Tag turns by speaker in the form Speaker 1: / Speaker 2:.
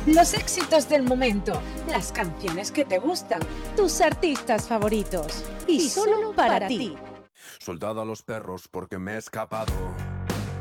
Speaker 1: Los éxitos del momento, las canciones que te gustan,
Speaker 2: tus artistas favoritos y solo para ti.
Speaker 3: Soltad a los perros porque me he escapado.